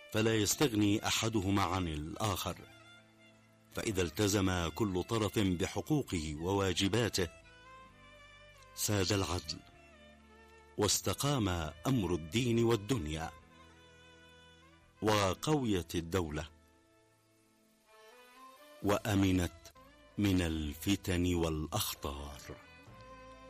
فلا يستغني أحدهما عن الآخر، فإذا التزم كل طرف بحقوقه وواجباته ساد العدل، واستقام أمر الدين والدنيا، وقويت الدولة، وأمنت من الفتن والأخطار.